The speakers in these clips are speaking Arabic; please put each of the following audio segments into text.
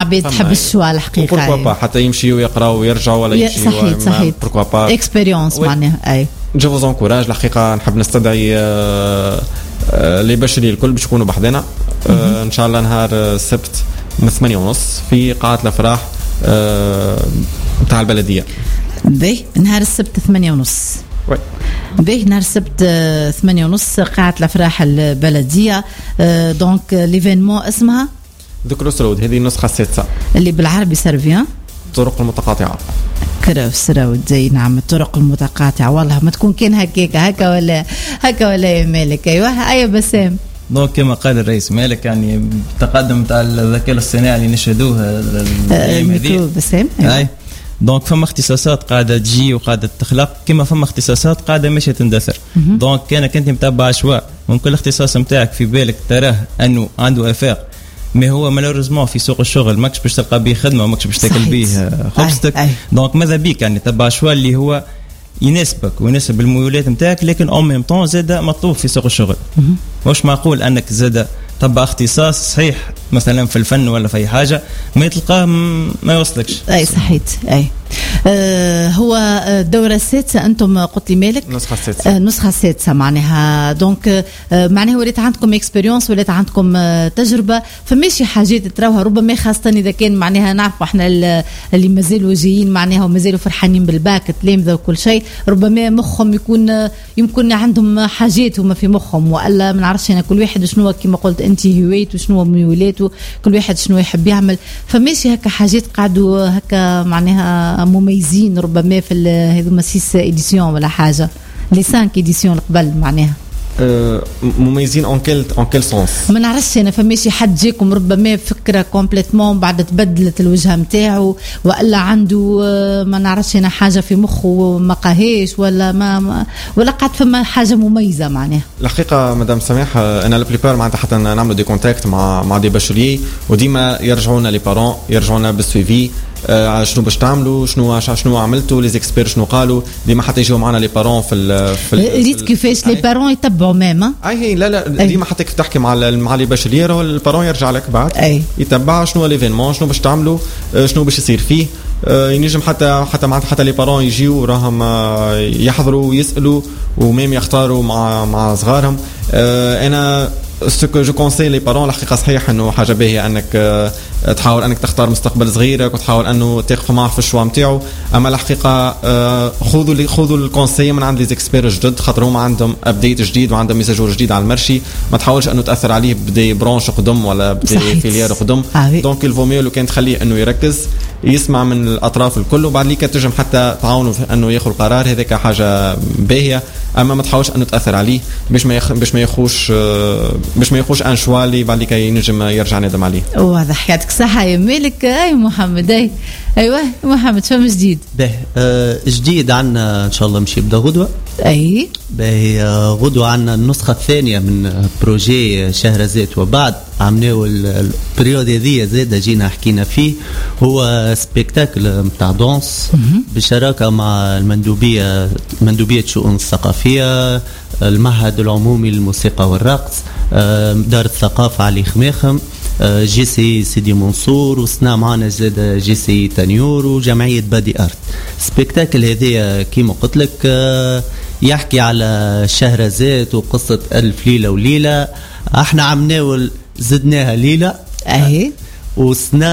عباد تحب الشوا الحقيقه بوركوا حتى يمشيوا يقراوا ويرجعوا ولا يمشيوا صحيح بوركوا با اكسبيريونس معناها اي جو فوز انكوراج الحقيقه. نحب نستدعي لي بشري الكل باش يكونوا بحذنا ان شاء الله نهار السبت من 8:30 في قاعه الافراح نتاع البلديه. باهي نهار السبت 8:30. وي باهي نهار السبت 8:30 قاعه الافراح البلديه. دونك ليفينمون اسمها ذا كروس رود. هذه النسخه السادسه اللي بالعربي سيرفيان الطرق المتقاطعه. كروس رود زي نعم الطرق المتقاطعه. والله ما تكون كان هكا ولا يا مالك. ايوه اي بسام. دونك كما قال الرئيس مالك يعني التقدم تاع الذكاء الاصطناعي اللي نشهدوه الايام هذه بسام. اي دونك فما اختصاصات قاعده تجي وقاعده تخلق كما فما اختصاصات قاعده ماشيه تندثر. دونك كانك انت متابع عشواء ممكن الاختصاص نتاعك في بالك تراه انه عنده افاق ما هو مالوريزمون في سوق الشغل ماكش باش تلقى به خدمه وماكش باش تاكل به خبزتك. دونك ماذا بيك يعني تبع شوا اللي هو يناسبك ويناسب الميولات نتاعك لكن او ميم طون زاد مطلوب في سوق الشغل. مش معقول انك زاد تبع اختصاص صحيح مثلا في الفن ولا في اي حاجه ما تلقاه ما يوصلكش. اي صحيح اي. هو الدورة السادسة أنتم قلت لي مالك النسخة السادسة معناها دونك معناها ولات عندكم اكسبيريونس ولات عندكم تجربة فماشي حاجات تراوها ربما خاصة إذا كان معناها نعرفوا احنا اللي مازالوا جايين معناها ومازالوا فرحانين بالباك تلامذة وكل شيء ربما مخهم يمكن عندهم حاجات هما في مخهم ولا ما نعرفش أنا كل واحد شنو كما قلت أنت هوايته وشنو ميولاته كل واحد شنو يحب يعمل فماشي هكا حاجات قعدوا هكا معناها مميزين ربما في هذوما 6 إديسيون ولا حاجة لي 5 إديسيون قبل معناها مميزين اون كيل سونس ما نعرفش انا فماشي حد جاكم ربما فكره كومبليتمون بعد تبدلت الوجهه نتاعو والا عنده ما نعرفش انا حاجه في مخه ما قاهيش ولا ما ولا قعد فما حاجه مميزه معناها. الحقيقه مدام سماح انا البليبار معناتها حتى نعملوا دي كونتاكت مع دي باشوليي وديما يرجعونا لي بارون يرجعونا بالسويفي شنو باش تعملوا شنو عملتوا لي زيكسبير شنو قالوا ديما حتى يجيو معنا لي بارون في ريت كيفاش لي بارون يتبعوا ماما اي لا ديما حتى كيف تحكي مع لي باشلير هو البارون يرجع لك بعد يتبع شنو ليفينمون شنو باش تعملوا شنو باش يصير فيه ينجم حتى لي بارون يجيو راهم يحضروا ويسالوا وميم يختاروا مع صغارهم. انا سكو جو كونساي لي بارون الحقيقه صحيح انه حاجه باهيه انك تحاول انك تختار مستقبل صغيرك وتحاول انه تقف معه في الشوا نتاعو اما الحقيقه خذوا الكونساي من عند لي زيكسبير جدد خاطر هما عندهم ابديت جديد وعندهم ميساجور جديد على المرشي ما تحاولش انه تاثر عليه بدي برونش قدم ولا بدي فيليير قدم دونك الفوميو لو كان تخليه انه يركز يسمع من الاطراف الكل وبعد ليك تنجم حتى تعاونوا انه ياخذ القرار هذاك حاجه باهيه اما ما تحاولش انه تاثر عليه باش ما يخوش ان شوا اللي بعد ليك ينجم يرجع ندم عليه. واضح يعطيك الصحه يا مالك. اي محمد ايوه محمد شو جديد جديد عنا ان شاء الله مش يبدا غدوه باهي غدوه عنا النسخه الثانيه من بروجي شهرزاد وبعد عملناه البريود هذه زاده جينا حكينا فيه هو سبيكتاكل نتاع دونس بالشراكه مع مندوبيه شؤون الثقافيه المعهد العمومي للموسيقى والرقص دار الثقافه علي خماخم جي سي سيدي منصور وصنع معنا زاد جي سي تانيور وجمعيه بادي ارت. سبيكتاكل هذه كيما قلت لك يحكي على شهرزاد وقصه ألف ليله وليله احنا عملناه زدناها ليله وسنا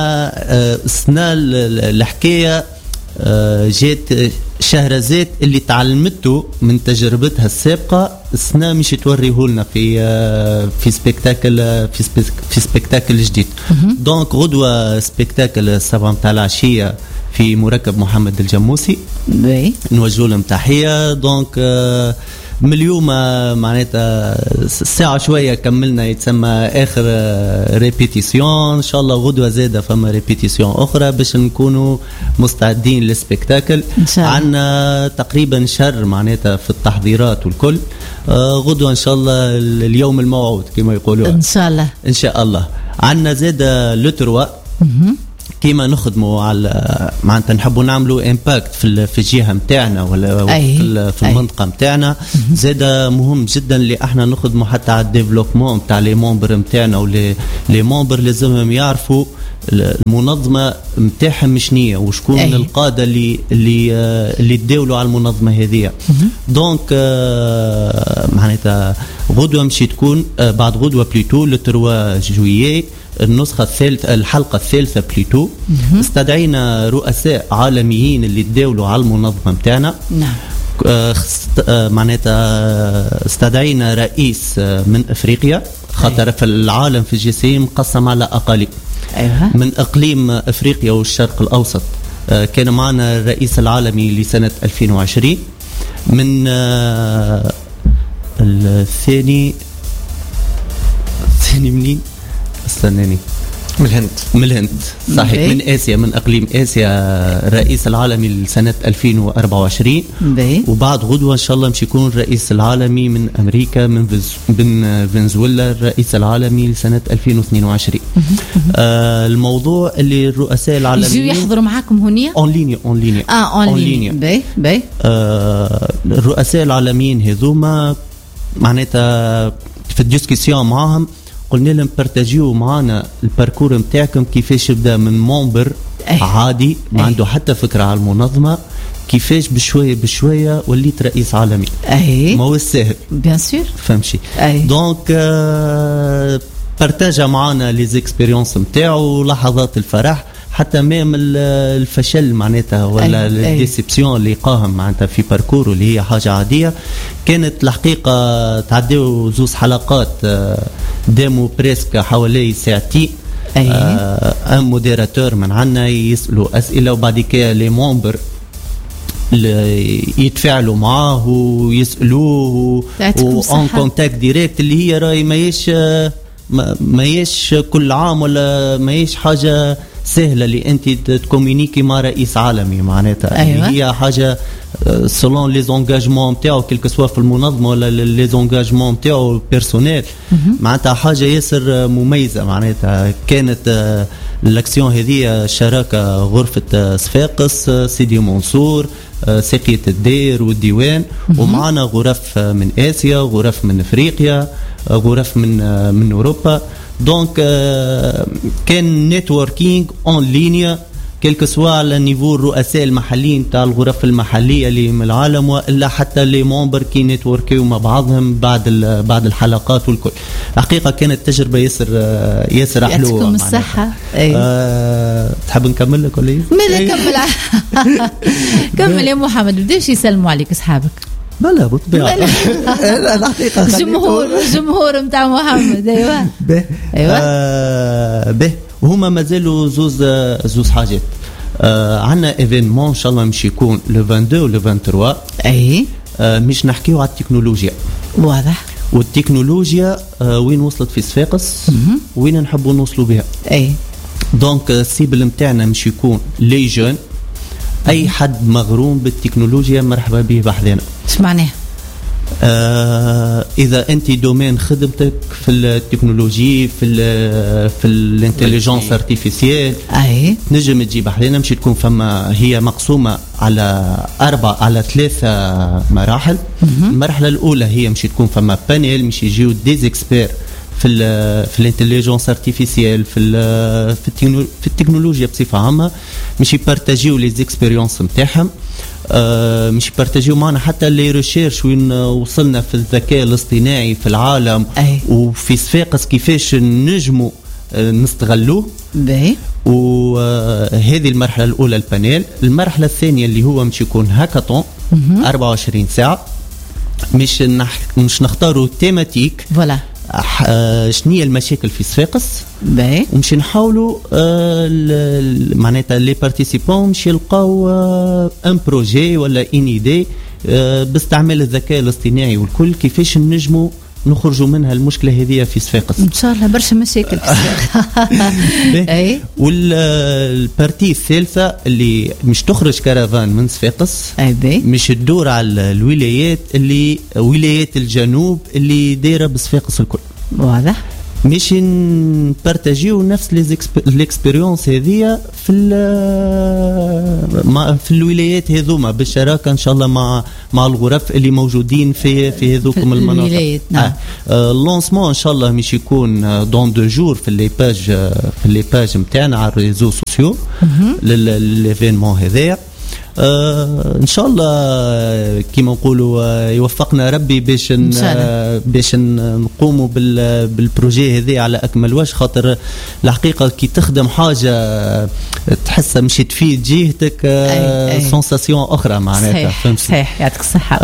الحكايه جات شهرزاد اللي تعلمته من تجربتها السابقه السنه مش توريه لنا في سبيكتاكل جديد. دونك غدوه سبيكتاكل السبعة متاع العشيه في مركب محمد الجموسي نوجه لهم تحيه. دونك من اليوم معناتها ساعة شوية كملنا يتسمى آخر ريبيتيسيون إن شاء الله غدوة زادة فما ريبيتيسيون أخرى باش نكونوا مستعدين للسبيكتاكل. عنا تقريبا شهر معناتها في التحضيرات والكل غدوة إن شاء الله اليوم الموعود كما يقولوا إن شاء الله. عنا زادة لتروا كيما نخدموا على معناتها نحبوا نعملوا امباكت في الجهه نتاعنا ولا في المنطقه نتاعنا زاده مهم جدا اللي احنا نخدموا حتى على الديفلوبمون نتاع لي ممبر نتاعنا ولي ممبر لازمهم يعرفوا المنظمه نتاعهم شنية وشكون القاده اللي تداولوا على المنظمه هذه. دونك معناتها غدوه مشي تكون بعد غدوه بليتو لو 3 جويي النسخه الثالثه الحلقه الثالثه بليتو. استدعينا رؤساء عالميين اللي تداولوا على المنظمه نتاعنا. نعم. معناتها استدعينا رئيس من افريقيا خاطر في العالم في الجي مقسم على اقاليم. أيوة. من اقليم افريقيا والشرق الاوسط كان معنا الرئيس العالمي لسنه 2020. من الثاني منين استناني من الهند صحيح. من آسيا من إقليم آسيا الرئيس العالمي لسنة 2024. وبعد غدوة إن شاء الله مش يكون الرئيس العالمي من أمريكا من فنزويلا الرئيس العالمي لسنة 2022. الموضوع اللي الرؤساء العالميين يجوا يحضروا معاكم هنا اون لينيا. باهي. الرؤساء العالميين هذوما معناتها في الديسكسيون معهم قلنا لهم بارتاجيو معنا الباركور نتاعكم كيفاش يبدا من ممبر عادي ما عنده حتى فكره على المنظمه كيفاش بشويه وليت رئيس عالمي. ما هو سهل بيان سور فهمشي. دونك بارتاجا معنا لي زيكسبيريونس نتاعو لحظات الفرح حتى مام الفشل معناتها ولا الديسيبسيون اللي قاهم معناتها في باركور اللي هي حاجه عاديه. كانت الحقيقه تعديو 2 حلقات دامو بريسك حوالي ساعتين. ان موديراتور من عنا يسالوا اسئله وبعد كده لي ممبر يتفاعلوا معاه ويسالوه وان كونتاكت ديريكت اللي هي راي ماهيش كل عام ولا ماهيش حاجه سهله اللي انت تكومينيكي مع رئيس عالمي معناتها. أيوة. هي حاجه سولون لي زونغاجمون نتاعو كيلكو سوا في المنظمه ولا لي زونغاجمون نتاعو بيرسونيل معناتها حاجه ياسر مميزه. معناتها كانت الاكسيون هذه شراكه غرفه صفاقس سيدي منصور ساقية الدير والديوان ومعنا غرف من اسيا غرف من افريقيا غرف من اوروبا. دونك كان نتوركينج اون لينيا كيلكو سوا على نيفو الرؤساء المحليين تاع الغرف المحليه اللي من العالم والا حتى لي ممبر كي نتوركيو مع بعضهم بعد الحلقات والكل. حقيقه كانت تجربه ياسر حلوه. يعطيكم الصحه. تحب نكمل لك ولا ايه؟ كمل يا محمد. بداش يسلموا عليك اصحابك؟ بلا بالطبيعه. الحقيقه جمهور نتاع محمد. ايوه ايوه وهما مازالوا زوز حاجات. عندنا ايفينمون ان شاء الله مش يكون لو 22 و لو 23. مش نحكيو على التكنولوجيا. واضح. والتكنولوجيا وين وصلت في صفاقس وين نحبوا نوصلوا بها. دونك السيبل نتاعنا مش يكون لي جون اي حد مغروم بالتكنولوجيا مرحبا به بحذنا. ايش معناه؟ اذا انت دومين خدمتك في التكنولوجي في الانتليجنس ارتيفيسيال نجم تجيب حذنا. مش تكون فما هي مقسومه على 3 مراحل. المرحله الاولى هي مش تكون فما بانيل مش يجيو ديزيكسبير في الانتليجنس ارتيفيسيال في التكنولوجيا بصفه عامه مش يبارتاجيو لي زيكسبيريونس نتاعهم. مش يبارتاجيو معنا حتى لي ريشيرش وين وصلنا في الذكاء الاصطناعي في العالم وفي صفاقس كيفاش نجموا نستغلوه. وهذه المرحله الاولى البانيل. المرحله الثانيه اللي هو مش يكون هاكاطون 24 ساعه مش نختاروا تيماتيك فوالا شنية المشاكل في صفاقس ومش نحاولوا معناتها لي بارتيسيبون مش يلقاو ان بروجي ولا ان ايدي باستعمال الذكاء الاصطناعي والكل كيفاش نجموا نخرجوا منها المشكله هذه في صفاقس. ان شاء الله برشا مشاكل في صفاقس. والبارتي الثالثه اللي مش تخرج كرفان من صفاقس مش تدور على ولايات الجنوب اللي دايره بصفاقس الكل. واضح. مش نبارتاجيو نفس ليكسبيريونس هذه في الولايات هذوما بالشراكه ان شاء الله مع الغرف اللي موجودين في هذوكم المناطق. نعم. اللونسمون ان شاء الله مش يكون دون 2 جور في لي باج نتاعنا على الريزو سوسيو للإيفينمون هذايا. ان شاء الله كيما نقولوا يوفقنا ربي باش نقوموا بالبروجي هذا على اكمل وجه، خاطر الحقيقه كي تخدم حاجه تحسها مش تفيد جهتك سونساسيون اخرى معناتها. صحيح يعطيك الصحه.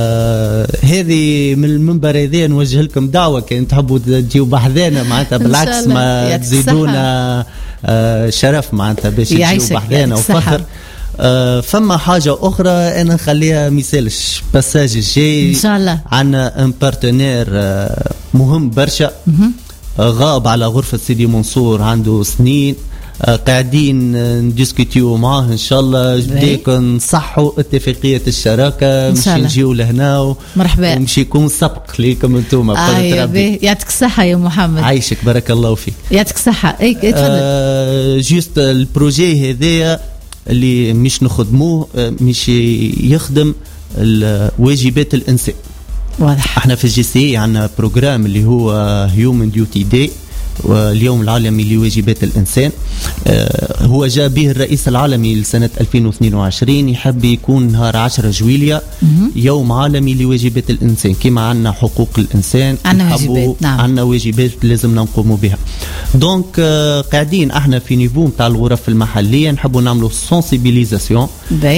هذه من المنبر هذا نوجه لكم دعوه كان تحبوا تجيو بحذانا معناتها بالعكس ما تزيدونا شرف معناتها باش تجيو بحذانا وفخر. فما حاجة أخرى أنا نخليها مثالش باساج الجاي إن شاء الله. عنا ان بارتنير مهم برشا غاب على غرفة سيدي منصور عنده سنين، قاعدين نديسكوتيو معاه ان شاء الله بديك نصحوا اتفاقيه الشراكه مش نجيو لهنا مرحبا ومش يكون سبق ليكم انتم. يعطيك الصحه يا محمد. عايشك بارك الله فيك. يعطيك الصحه. اي تفضل. جوست البروجي هذايا اللي مش نخدموه مش يخدم واجبات الانسان. واضح. احنا في الجي سي عندنا بروجرام اللي هو هيومن ديوتي داي واليوم العالمي لواجبات الإنسان. هو جاء به الرئيس العالمي لسنة 2022 يحب يكون نهار 10 جويلية يوم عالمي لواجبات الإنسان. كما عنا حقوق الإنسان عنا واجبات لازم نقوم بها. دونك قاعدين احنا في نيفو متاع الغرف المحلية نحبوا نعملوا سنسيبيليزاسيون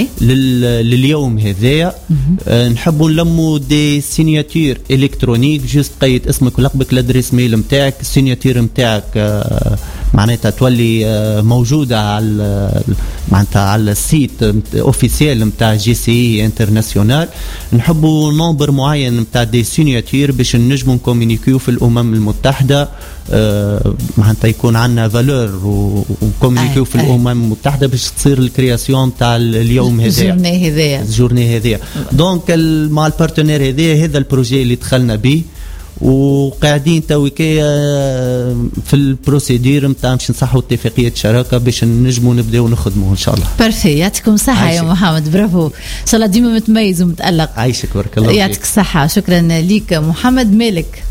لليوم هذايا. نحبوا نلموا دي سينياتير الكترونيك جست قيد اسمك ولقبك الادريس ميل متاعك السينياتير متاعك معناتها تولي موجودة على معناتها على السيت اوفيسيال متاع جي سي انترناسيونال. نحبوا نمبر معين متاع دي سينياتير باش نجموا نكومونيكيو في الأمم المتحدة معناتها يكون عندنا فالور وكومونيكيو في الأمم المتحدة باش تصير الكرياسيون تاع اليوم هذايا الجورني هذايا. دونك مع البارتنير هذا البروجي اللي دخلنا به وقاعدين تويكيا في البروسيدير نتاع باش نصحوا اتفاقيه شراكه باش نجموا نبداو نخدموا ان شاء الله. بارفي. يعطيكم الصحه يا محمد. برافو ان شاء الله ديما متميز ومتالق. عايشك بارك الله فيك. يعطيك الصحه. شكرا ليك محمد. مالك.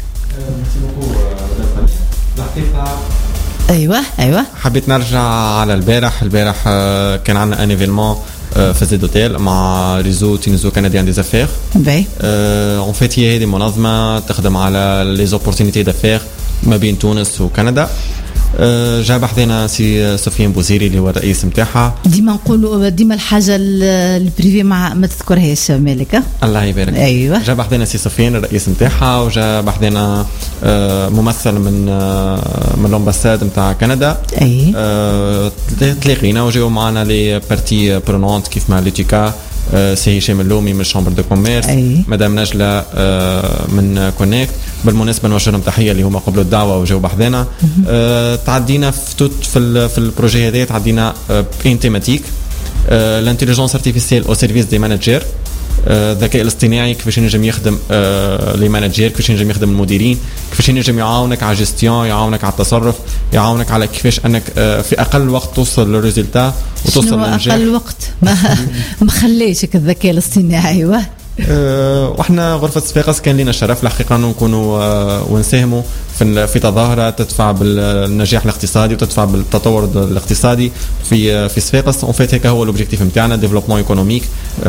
ايوه حبيت نرجع على البارح كان عندنا ان ايفينمون في زيد اوتيل مع ريزو تينيزو كنديان دي زافير. اون فيت هي هذه منظمه تخدم على لي زوبورتينيتي دافير ما بين تونس وكندا. جاب حدينا سي سفيان بوزيري اللي هو الرئيس نتاعها. ديما نقولوا ديما الحاجه البريفي ما تذكرهاش مالك. الله يبارك. ايوه. جاب حدينا سي سفيان الرئيس نتاعها وجاب حدينا ممثل من الامباساد نتاع كندا. تلاقينا وجاو معنا لي بارتي برونونت كيف ما ليتيكا سي هشام اللومي من الشامبر دو كوميرس. مدام نجلة من كونيكت. بالمناسبة نوجه لهم تحية اللي هما قبلوا الدعوة وجاوا بحذنا. تعدينا في البروجي هذا تعدينا بين تيماتيك الانتيليجنس ارتيفيسيال او سيرفيس دي مانجر. الذكاء الاصطناعي كيفاش ينجم يخدم لي مانجر كيفاش ينجم يخدم المديرين كيفاش ينجم يعاونك على جيستيون يعاونك على التصرف يعاونك على كيفاش انك في اقل وقت توصل للريزلتا وتوصل للنجاح. اقل وقت ما خليش الذكاء الاصطناعي. واحنا غرفة صفاقس كان لنا الشرف الحقيقة نكونوا ونساهموا في تظاهرة تدفع بالنجاح الاقتصادي وتدفع بالتطور الاقتصادي في صفاقس. اون فيت هيك هو الاوبجيكتيف نتاعنا ديفلوبمون ايكونوميك.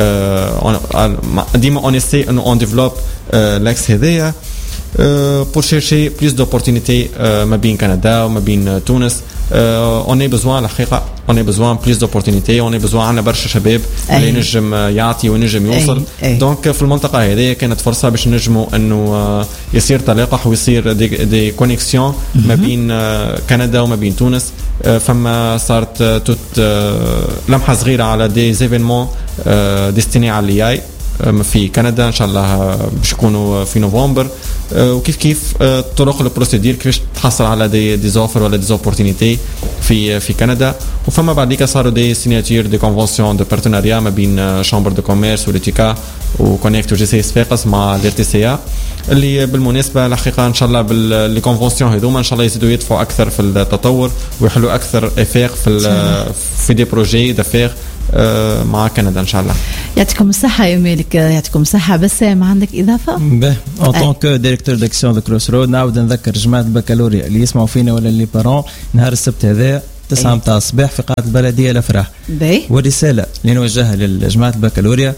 ديما اون اسي انه اون ديفلوب لاكس هذايا pour chercher plus d'opportunités ما بين كندا وما بين تونس. on a besoin الحقيقة on a besoin plus d'opportunités on a besoin عنا برشا شباب اللي ينجم يعطي وينجم يوصل. دونك في المنطقة هذه كانت فرصة باش نجموا انه يصير تلاقح ويصير دي كونيكسيون ما بين كندا وما بين تونس. فما صارت توت لمحة صغيرة على دي زيفينمون ديستيني على الاي في كندا ان شاء الله باش يكونوا في نوفمبر. وكيف طرق البروسيدير كيفاش تحصل على دي زوفر ولا دي اوبورتونيتي في كندا. وفما بعديك صاروا دي سيناتير دي كونفونسيون دو بارتناريا ما بين شامبر دو كوميرس وليتيكا وكونيكت وجي سي صفاقس مع الار تي سي ا اللي بالمناسبه الحقيقه ان شاء الله باللي كونفونسيون هذوما ان شاء الله يزيدوا يدفعوا اكثر في التطور ويحلوا اكثر افاق في دي بروجي دافير مع كندا ان شاء الله. يعطيكم الصحه يا مالك، يعطيكم الصحه. بس ما عندك اضافه؟ به ان طونك ديريكتور داكسيون دو كروس رود نعاود نذكر جماعه البكالوريا اللي يسمعوا فينا ولا اللي بارون نهار السبت هذا 9 متاع الصباح في قاعه البلديه الافراح. والرساله اللي نوجهها لجماعه البكالوريا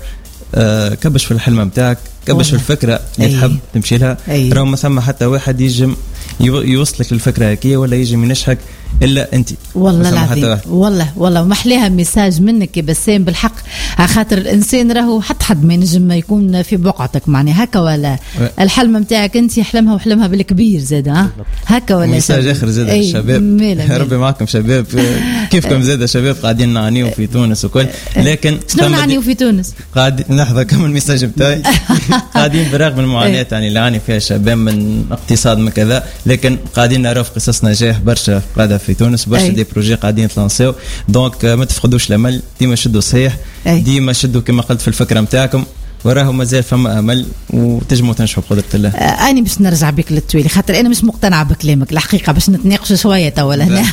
كبش في الحلم نتاعك، كبش في الفكره اللي تحب تمشي لها. راهو ما ثم حتى واحد يجم يوصلك للفكره هكيه ولا يجي ينشحك الا انت. والله العظيم والله محليها ميساج منك يا بسام بالحق، على خاطر الانسان راهو حد ما ينجم يكون في بقعتك معناها هكا ولا الحلم نتاعك انت حلمها وحلمها بالكبير زاد هكا ولا ميساج اخر زاد الشباب يا ربي معكم شباب كيفكم زاد شباب قاعدين نعانيو في تونس وكل، لكن شنو نعانيو في تونس؟ قاعد نحظى كم الميساج بتاعي قاعدين برغم المعاناه يعني اللي عاني فيها الشباب من اقتصاد من كذا، لكن قاعدين نعرف قصص نجاح برشا قاعده في تونس، برشا دي بروجي قاعدين تلانسيو. دونك ما تفقدوش الامل، ديما شدوا صحيح، ديما شدوا كما قلت في الفكره نتاعكم، وراه مازال فما امل وتجموا تنجحوا بقدره الله. انا باش نرجع بك للتوالي خاطر انا مش مقتنعه بكلامك الحقيقه، باش نتناقشوا شويه تو هنا.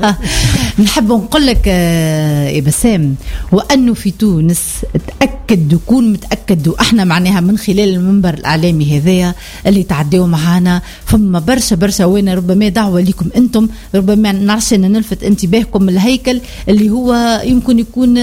نحب نقول لك يا بسام وانه في تونس تاكد وكون متاكد، واحنا معناها من خلال المنبر الاعلامي هذايا اللي تعديوا معنا فما برشا وانا ربما دعوه لكم انتم، ربما نعرفش ان نلفت انتباهكم الهيكل اللي هو يمكن يكون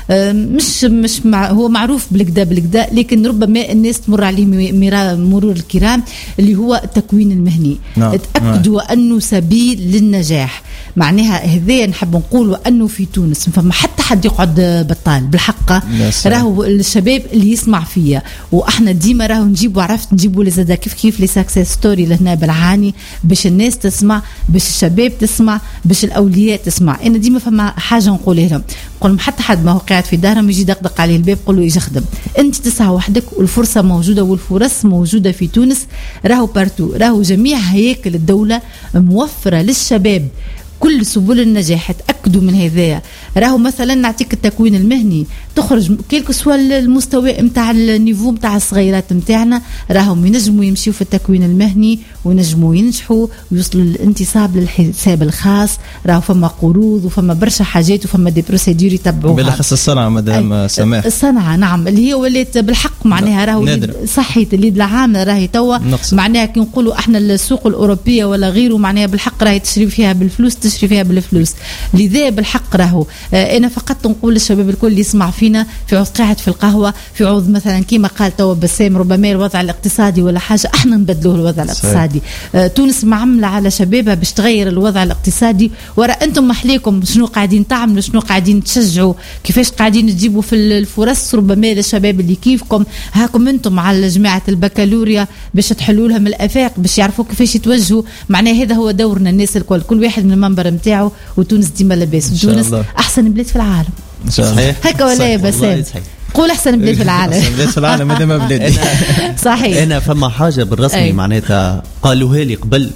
مش هو معروف بالكدا، لكن ربما الناس تمر عليه مرور الكرام اللي هو التكوين المهني. تأكدوا أنه سبيل للنجاح، معناها هذا نحب نقول أنه في تونس فما حتى حد يقعد بطال بالحق. راهو الشباب اللي يسمع فيا وإحنا ديما راهو نجيبوا، عرفت نجيبوا لزادا كيف لي ساكسيس ستوري لهنا بالعاني باش الناس تسمع، باش الشباب تسمع، باش الأولياء تسمع. أنا ديما فما حاجة نقولها لهم، نقول حتى حد ما هو قاعد في دارهم يجي دقدق عليه الباب قول له يجي يخدم، انت تسعى وحدك والفرصه موجوده، والفرص موجوده في تونس راهو بارتو، راهو جميع هياكل الدوله موفره للشباب كل سبل النجاح. تأكدوا من هذا. راهو مثلا نعطيك التكوين المهني تخرج كيلكو سوا المستوى متاع النيفو متاع الصغيرات متاعنا، راهم ينجموا يمشيوا في التكوين المهني وينجموا ينجحوا ويوصلوا للانتصاب للحساب الخاص. راهو فما قروض وفما برشا حاجات وفما دي بروسيدور يتبعوها. بالاخص الصنعه مدام سماح، الصنعه نعم اللي هي ولات بالحق معناها راهو صحيت اللي العامله راهي توا معناها كي نقولوا احنا السوق الاوروبيه ولا غيره معناها بالحق راهي تشري فيها بالفلوس، تشري فيها بالفلوس. لذا بالحق راهو انا فقط نقول للشباب الكل اللي يسمع فينا في عوض قاعد في القهوه، في عوض مثلا كيما قال توا بسام ربما الوضع الاقتصادي ولا حاجه احنا نبدلوه الوضع الاقتصادي. تونس معمله على شبابها باش تغير الوضع الاقتصادي. ورا انتم محليكم شنو قاعدين تعملوا، شنو قاعدين تشجعوا، كيفاش قاعدين تجيبوا في الفرص ربما للشباب اللي كيفكم. هاكم انتم على جماعه البكالوريا باش تحلوا لهم الافاق، باش يعرفوا كيفاش يتوجهوا. معناه هذا هو دورنا الناس الكل، كل واحد من المنبر نتاعو. وتونس ديما لاباس، تونس احسن بلاد في العالم ان شاء الله. هكا ولا يا باسم؟ قول احسن بلاد في العالم. احسن بلاد في العالم مادام بلادي. صحيح. انا فما حاجه بالرسمي معناتها قالوها لي قبل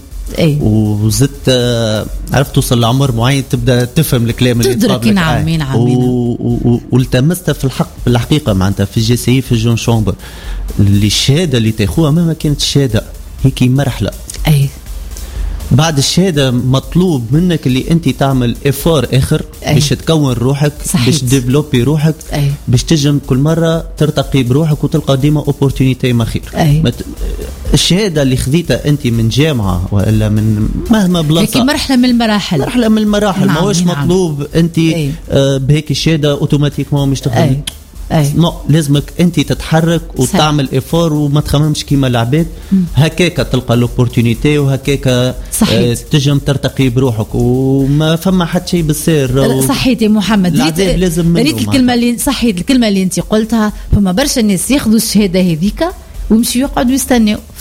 وزدت عرفت توصل لعمر معين تبدا تفهم الكلام اللي تدرك. نعم والتمست في الحقيقه معناتها في الجي سي في الجون شامبر اللي الشهاده اللي تاخوها ما كانت الشهاده هيك مرحله. بعد الشهاده مطلوب منك اللي انت تعمل افور اخر باش تكون روحك، باش تديفلوبي روحك، باش تجم كل مره ترتقي بروحك وتلقى ديما اوبورتونيتي ما خير. الشهاده اللي خذيتها انت من جامعه ولا من مهما بلاصه هيك مرحله من المراحل نعم. ماهوش مطلوب انت بهيك الشهاده اوتوماتيكمون مش تخدمي. لازمك انت تتحرك وتعمل افور وما تخممش كيما العباد. هكاك تلقى لوبورتونيتي وهكاك تجم ترتقي بروحك وما فما حد شيء بالسير. صحيت يا محمد، ريت الكلمه اللي صحيت الكلمه اللي انت قلتها. فما برشا الناس ياخذوا الشهاده هذيك ويمشيوا يقعدوا يستنوا في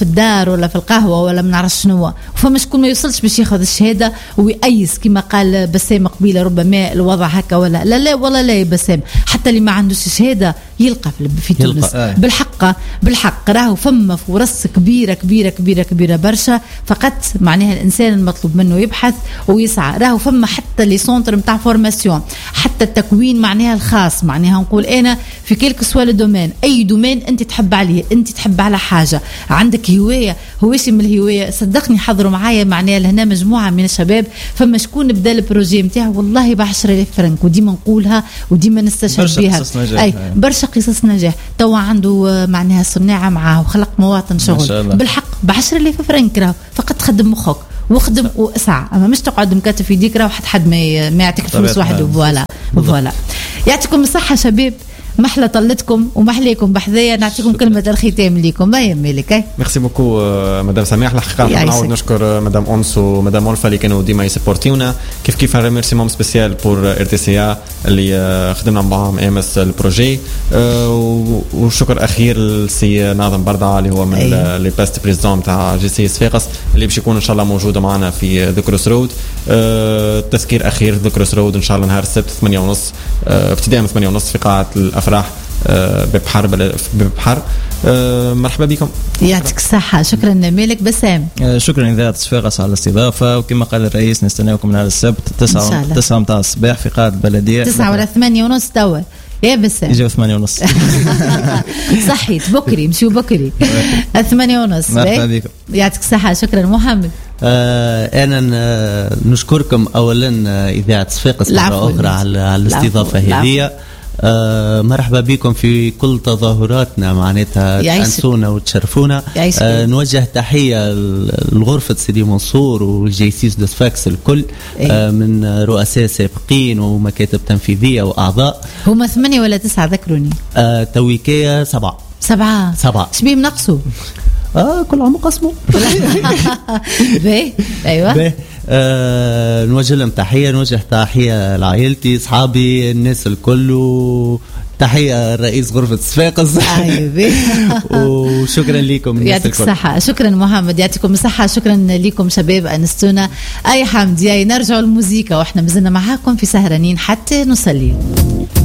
الدار ولا في القهوه ولا ما نعرفش شنو، وفما شكون ما يوصلش باش ياخذ الشهاده ويأيس كما قال بسام قبيله ربما الوضع هكا ولا لا والله لا يا بسام، حتى اللي ما عندوش شهاده يلقى في تونس بالحق راهو فما فرص كبيره كبيره كبيره كبيره برشا، فقط معناها الانسان المطلوب منه يبحث ويسعى. راهو فما حتى لي سونتر نتاع فورماسيون، حتى التكوين معناها الخاص، معناها نقول انا في كلك سوا الدومين، اي دومين انت تحب عليه، انت تحب على حاجه، عندك هوايه هواش من الهوايه، صدقني حضروا معايا معناها لهنا مجموعه من الشباب، فما شكون بدا البروجي نتاعو والله ب 10,000 فرنك، وديما نقولها وديما نستشهد بها، اي برشا قصص نجاح. توا عنده معناها صناعه معاه وخلق مواطن شغل بالحق ب 10,000 فرنك، راهو فقط تخدم مخك واخدم واسعى، اما مش تقعد مكتف في يديك، راهو حد ما يعطيك فلوس وحده. فوالا يعطيكم الصحه شباب، محلى طلتكم ومحليكم بحذايا، نعطيكم كلمة الختام ليكم. ما يملك ميرسي بوكو مدام سماح. الحقيقة نعاود نشكر مدام أونس ومدام أولفا اللي كانوا ديما يسبورتيونا، كيف ريميرسيمون سبيسيال بور ار تي سي ا اللي خدمنا معاهم امس البروجي، وشكر أخير للسي ناظم بردعة اللي هو من لي باست بريزيدون تاع جي سي صفاقس اللي باش يكون إن شاء الله موجودة معنا في ذا كروس رود. تذكير أخير ذا كروس رود إن شاء الله نهار السبت 8:30 ابتداء من 8:30 في قاعة الأفراح ببحر. مرحبا بكم. يعطيك الصحة. شكرا مالك بسام. شكرا إذاعة صفاقس على الاستضافة، وكما قال الرئيس نستناوكم نهار السبت 9 متاع الصباح في قاعة البلدية. 9 ولا 8:30 توا يا بسام. يجوا 8:30. صحيت بكري، مشيو بكري 8:30. مرحبا بكم. يعطيك الصحة. شكرا محمد. أنا نشكركم أولا إذاعة صفاقس مرة أخرى على الاستضافة هذه. مرحبا بكم في كل تظاهراتنا، معناتها تأنسونا وتشرفونا. نوجه تحية لغرفة سيدي منصور والجيسيس دو صفاقس الكل، من رؤساء سابقين ومكاتب تنفيذية وأعضاء. هما 8 ولا 9 ذكروني؟ تويكية 7. 7 شبيه منقصوا؟ كل عام قسمه. ايوه. نوجه لهم تحيه، نوجه تحيه لعائلتي، اصحابي، الناس الكل، تحيه رئيس غرفه صفاقس. وشكرا لكم. يعطيك الصحه. شكرا محمد. يعطيكم الصحه. شكرا لكم شباب، انستونا. اي حمد. نرجعوا الموسيقى واحنا مازلنا معاكم في سهرانين حتى نصلي.